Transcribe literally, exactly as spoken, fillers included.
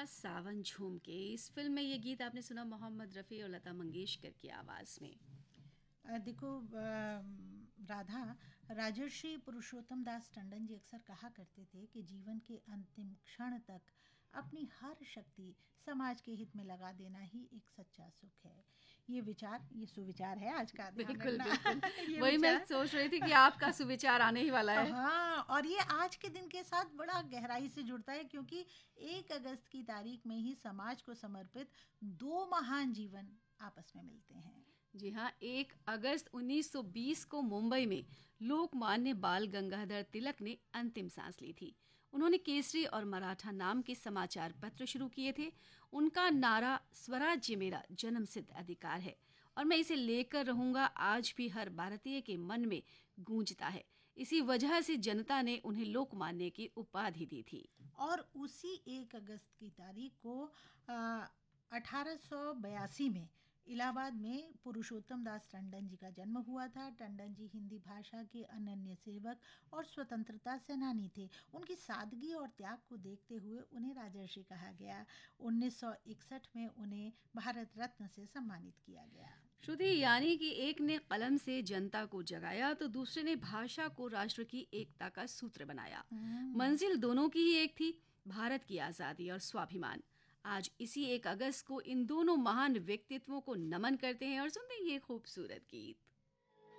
सावन झूम के। इस फिल्म में ये गीत आपने सुना मोहम्मद रफ़ी और लता मंगेशकर की आवाज़ में। अ, देखो अ, राधा, राजर्षि पुरुषोत्तम दास टंडन जी अक्सर कहा करते थे कि जीवन के अंतिम क्षण तक अपनी हर शक्ति समाज के हित में लगा देना ही एक सच्चा सुख है। ये विचार, ये सुविचार है आज का, ध्यान बिल्कुल, रखना। बिल्कुल। ये वही मैं विचार। सोच रही थी कि आपका सुविचार आने ही वाला है। हाँ, और ये आज के दिन के साथ बड़ा गहराई से जुड़ता है, क्योंकि एक अगस्त की तारीख में ही समाज को समर्पित दो महान जीवन आपस में मिलते हैं। जी हाँ, एक अगस्त उन्नीस सौ बीस को मुंबई में लोकमान्य बाल गंगाधर तिलक ने अंतिम सांस ली थी। उन्होंने केसरी और मराठा नाम के समाचार पत्र शुरू किए थे। उनका नारा स्वराज्य मेरा जन्मसिद्ध अधिकार है और मैं इसे लेकर रहूंगा आज भी हर भारतीय के मन में गूंजता है। इसी वजह से जनता ने उन्हें लोकमान्य की उपाधि दी थी। और उसी एक अगस्त की तारीख को अठारह सौ बयासी में इलाहाबाद में पुरुषोत्तम दास टंडन जी का जन्म हुआ था। टंडन जी हिंदी भाषा के अनन्य सेवक और स्वतंत्रता सेनानी थे। उनकी सादगी और त्याग को देखते हुए उन्हें राजर्षि कहा गया। उन्नीस सौ इकसठ में उन्हें भारत रत्न से सम्मानित किया गया। श्रुति, यानी कि एक ने कलम से जनता को जगाया तो दूसरे ने भाषा को राष्ट्र की एकता का सूत्र बनाया। मंजिल दोनों की ही एक थी, भारत की आज़ादी और स्वाभिमान। आज इसी एक अगस्त को इन दोनों महान व्यक्तित्वों को नमन करते हैं और सुनते हैं ये खूबसूरत गीत।